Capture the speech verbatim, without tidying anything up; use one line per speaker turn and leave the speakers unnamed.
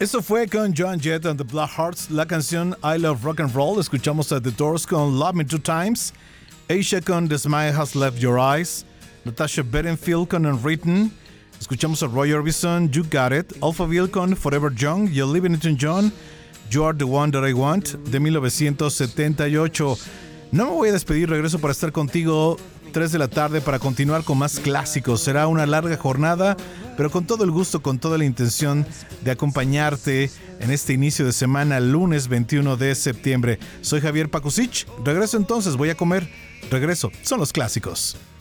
Esto fue con Joan Jett and the Blackhearts, la canción I Love Rock and Roll. Escuchamos a The Doors con Love Me Two Times, Asia con The Smile Has Left Your Eyes, Natasha Bedingfield con Unwritten. Escuchamos a Roy Orbison, You Got It, Alphaville con Forever Young, You're Living It in John, You Are the One That I Want, de mil novecientos setenta y ocho. No me voy a despedir, regreso para estar contigo tres de la tarde para continuar con más clásicos. Será una larga jornada, pero con todo el gusto, con toda la intención de acompañarte en este inicio de semana, lunes veintiuno de septiembre. Soy Javier Pakusich, regreso entonces, voy a comer, regreso, son los clásicos.